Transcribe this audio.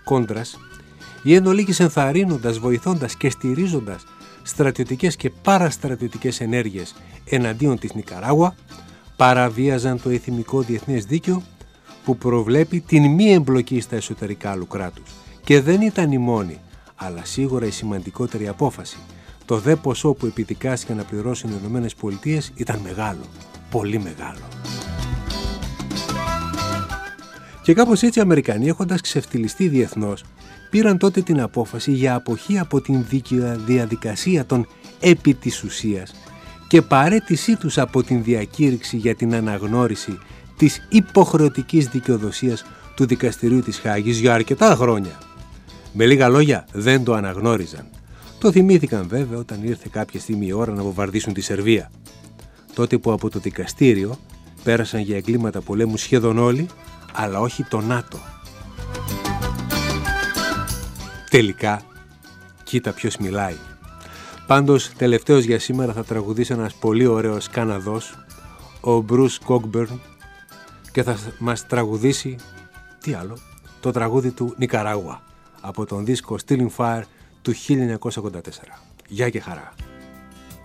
κόντρας, οι εν ολίγης ενθαρρύνοντας, βοηθώντας και στηρίζοντας στρατιωτικές και παραστρατιωτικές ενέργειες εναντίον της Νικαράγουα, παραβίαζαν το εθιμικό διεθνές δίκαιο που προβλέπει την μη εμπλοκή στα εσωτερικά άλλου κράτους. Και δεν ήταν η μόνη, αλλά σίγουρα η σημαντικότερη απόφαση. Το δε ποσό που επιδικάστηκαν να πληρώσουν οι ΗΠΑ ήταν μεγάλο, πολύ μεγάλο. Και κάπως έτσι οι Αμερικανοί, έχοντας ξεφτυλιστεί διεθνώς, πήραν τότε την απόφαση για αποχή από την διαδικασία των επί της ουσίας και παραίτησή τους από την διακήρυξη για την αναγνώριση της υποχρεωτικής δικαιοδοσίας του Δικαστηρίου της Χάγης για αρκετά χρόνια. Με λίγα λόγια, δεν το αναγνώριζαν. Το θυμήθηκαν βέβαια όταν ήρθε κάποια στιγμή η ώρα να βομβαρδίσουν τη Σερβία. Τότε που από το δικαστήριο πέρασαν για εγκλήματα πολέμου σχεδόν όλοι, αλλά όχι το ΝΑΤΟ. Τελικά, κοίτα ποιος μιλάει. Πάντως, τελευταίος για σήμερα θα τραγουδήσει ένας πολύ ωραίος Καναδός, ο Bruce Cockburn, και θα μας τραγουδήσει, τι άλλο, το τραγούδι του Νικαράγουα, από τον δίσκο Stealing Fire του 1984. Γεια και χαρά.